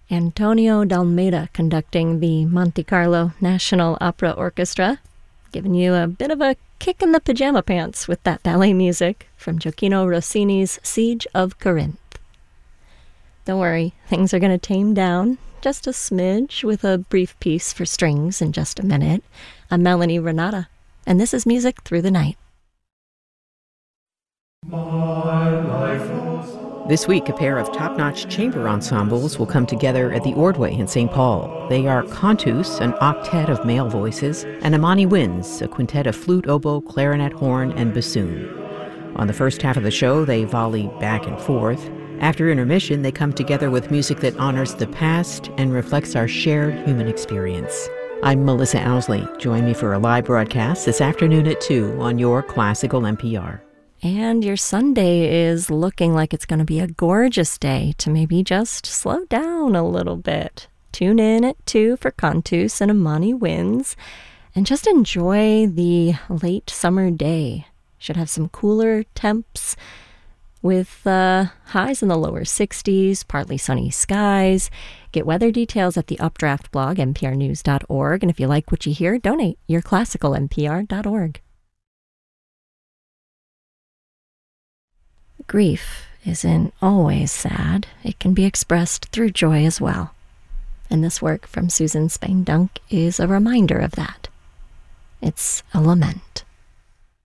Antonio Dalmeida conducting the Monte Carlo National Opera Orchestra, giving you a bit of a kick in the pajama pants with that ballet music from Gioacchino Rossini's Siege of Corinth. Don't worry, things are going to tame down just a smidge with a brief piece for strings in just a minute. I'm Melanie Renata, and this is Music Through the Night. This week, a pair of top-notch chamber ensembles will come together at the Ordway in St. Paul. They are Cantus, an octet of male voices, and Amani Winds, a quintet of flute, oboe, clarinet, horn, and bassoon. On the first half of the show, they volley back and forth. After intermission, they come together with music that honors the past and reflects our shared human experience. I'm Melissa Owsley. Join me for a live broadcast this afternoon at 2 on your Classical NPR. And your Sunday is looking like it's going to be a gorgeous day to maybe just slow down a little bit. Tune in at 2 for Cantus and Amani Winds, and just enjoy the late summer day. Should have some cooler temps with highs in the lower 60s, partly sunny skies. Get weather details at the Updraft blog, nprnews.org. And if you like what you hear, donate yourclassicalnpr.org. Grief isn't always sad. It can be expressed through joy as well. And this work from Susan Spain-Dunk is a reminder of that. It's a lament.